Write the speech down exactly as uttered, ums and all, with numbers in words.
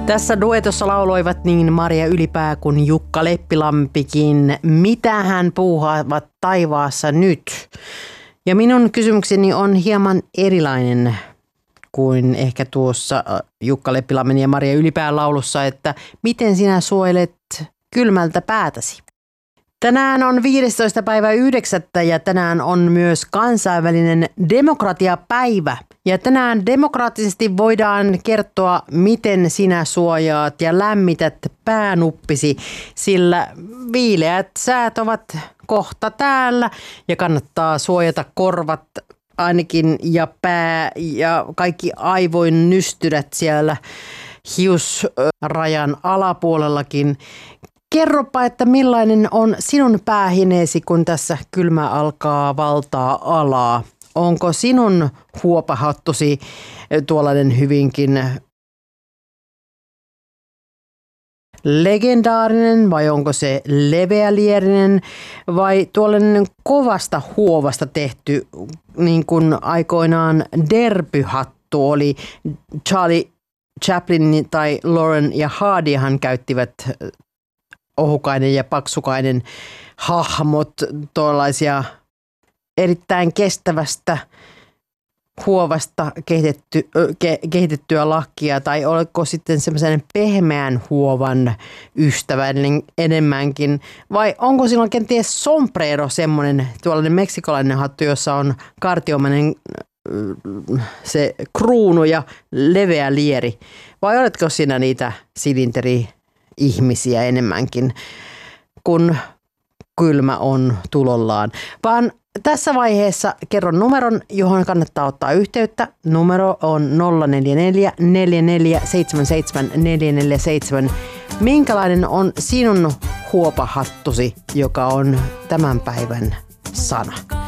Tässä duetossa lauloivat niin Maria Ylipää kuin Jukka Leppilampikin. Mitä hän puuhaavat taivaassa nyt? Ja minun kysymykseni on hieman erilainen kuin ehkä tuossa Jukka Leppilammen ja Maria Ylipään laulussa, että miten sinä suojelet kylmältä päätäsi? Tänään on viidestoista päivä yhdeksättä ja tänään on myös kansainvälinen demokratiapäivä. Ja tänään demokraattisesti voidaan kertoa, miten sinä suojaat ja lämmität päänuppisi, sillä viileät säät ovat kohta täällä ja kannattaa suojata korvat ainakin ja pää ja kaikki aivoin nystyrät siellä hiusrajan alapuolellakin. Kerropa, että millainen on sinun päähineesi, kun tässä kylmä alkaa valtaa alaa. Onko sinun huopahattusi tuollainen hyvinkin legendaarinen vai onko se leveälierinen vai tuollainen kovasta huovasta tehty, niin kuin aikoinaan derbyhattu oli. Charlie Chaplin tai Lauren ja Hardyhan käyttivät ohukainen ja paksukainen hahmot, tuollaisia erittäin kestävästä huovasta kehitetty, ke, kehitettyä lakkia, tai oletko sitten semmoisen pehmeän huovan ystävällinen enemmänkin, vai onko silloin kenties sombrero semmoinen tuollainen meksikolainen hattu, jossa on kartiomainen se kruunu ja leveä lieri, vai oletko sinä niitä silinteri-ihmisiä enemmänkin, kun kylmä on tulollaan, vaan tässä vaiheessa kerron numeron, johon kannattaa ottaa yhteyttä. Numero on nolla neljä neljä neljä neljä seitsemän seitsemän neljä neljä seitsemän. Minkälainen on sinun huopahattusi, joka on tämän päivän sana?